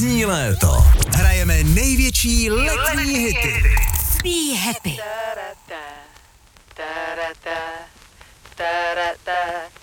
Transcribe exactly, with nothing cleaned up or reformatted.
Zní léto. Hrajeme největší letní hity. Be happy. Ta-ra-ta, ta-ra-ta, ta-ra-ta.